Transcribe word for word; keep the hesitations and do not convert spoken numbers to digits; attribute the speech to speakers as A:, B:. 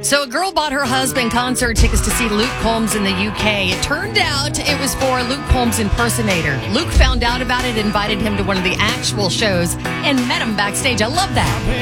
A: So a girl bought her husband concert tickets to see Luke Combs in the U K. It turned out it was for Luke Combs' impersonator. Luke found out about it, invited him to one of the actual shows, and met him backstage. I love that.